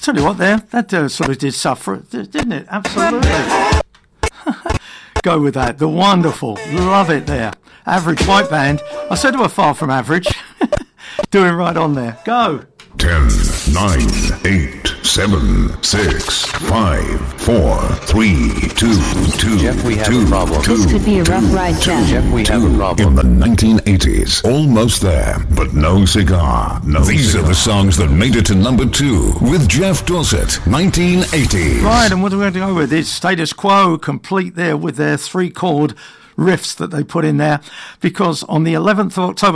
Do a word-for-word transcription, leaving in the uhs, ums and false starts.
tell you what, there, that uh, sort of did suffer, didn't it? Absolutely. Go with that. The wonderful. Love it there. Average White Band. I said we're far from average. Doing right on there. Go. ten, nine, eight, seven, six, five, four, three, two, two, Jeff, we have two, a problem. two, This could be a rough two, ride, two, Jeff. Jeff, we two. have a problem. In the nineteen eighties, almost there, but no cigar. No These cigar. Are the songs that made it to number two with Jeff Dorset, nineteen eighty. Right, and what are we going to go with? It's Status Quo, complete there with their three chord riffs that they put in there, because on the eleventh of October